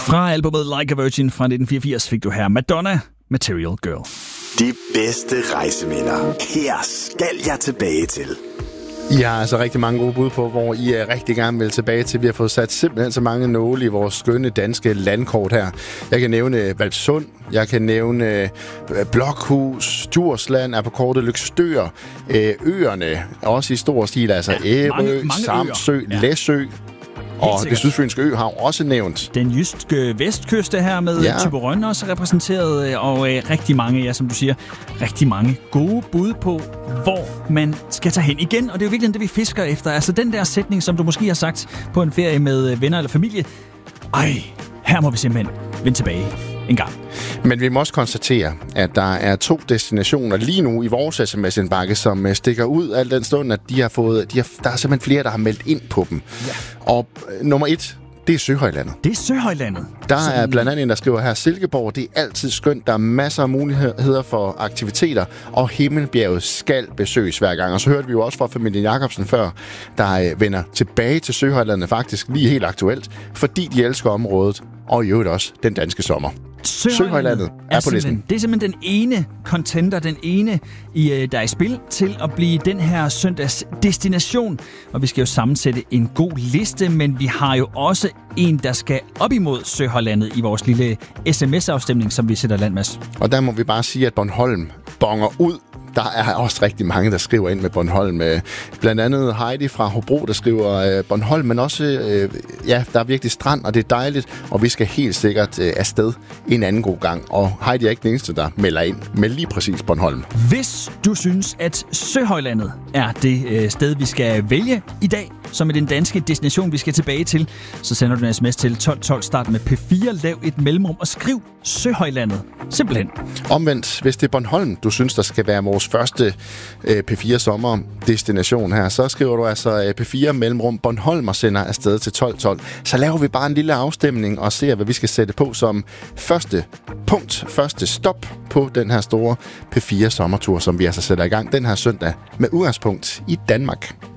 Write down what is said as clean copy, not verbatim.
Fra albumet Like a Virgin fra 1984 fik du her Madonna, Material Girl. De bedste rejseminder. Her skal jeg tilbage til. I har altså rigtig mange gode bud på, hvor I er rigtig gerne vil tilbage til. Vi har fået sat simpelthen så mange nåle i vores skønne danske landkort her. Jeg kan nævne Hvalpsund, jeg kan nævne Blokhus, Djursland er på kortet, Løgstør, øerne, også i stor stil, altså Ærø, Samsø, ja. Læsø. Og det sydfynske ø har også nævnt. Den jyske vestkyste her med Thyborøn også repræsenteret, og rigtig mange, ja, som du siger, rigtig mange gode bud på, hvor man skal tage hen igen. Og det er jo virkelig det, vi fisker efter. Altså den der sætning, som du måske har sagt på en ferie med venner eller familie. Her må vi simpelthen vende tilbage en gang. Men vi må også konstatere, at der er 2 destinationer lige nu i vores sms-indbakke, som stikker ud al den stund, at der er simpelthen flere, der har meldt ind på dem. Ja. Og nummer 1, det er Søhøjlandet. Det er Søhøjlandet. Der er blandt andet en, der skriver her, Silkeborg, det er altid skønt. Der er masser af muligheder for aktiviteter, og Himmelbjerget skal besøges hver gang. Og så hørte vi jo også fra familien Jacobsen før, der vender tilbage til Søhøjlandet faktisk lige helt aktuelt, fordi de elsker området, og i øvrigt også den danske sommer. Søhøjlandet er på listen. Det er simpelthen den ene contender, den ene, der er i spil til at blive den her søndags destination. Og vi skal jo sammensætte en god liste, men vi har jo også en, der skal op imod Søhøjlandet i vores lille sms-afstemning, som vi sætter land med. Og der må vi bare sige, at Bornholm bonger ud. Der er også rigtig mange, der skriver ind med Bornholm. Blandt andet Heidi fra Hobro, der skriver Bornholm, men også, der er virkelig strand, og det er dejligt, og vi skal helt sikkert afsted en anden god gang. Og Heidi er ikke den eneste, der melder ind med lige præcis Bornholm. Hvis du synes, at Søhøjlandet er det sted, vi skal vælge i dag, som er den danske destination, vi skal tilbage til, så sender du en sms til 1212, start med P4, lav et mellemrum og skriv Søhøjlandet. Simpelthen. Omvendt, hvis det er Bornholm, du synes, der skal være vores første P4 sommerdestination her, så skriver du altså P4 mellemrum Bornholm og sender afsted til 1212. Så laver vi bare en lille afstemning og ser, hvad vi skal sætte på som første punkt, første stop på den her store P4 sommertur, som vi altså sætter i gang den her søndag med udgangspunkt i Danmark.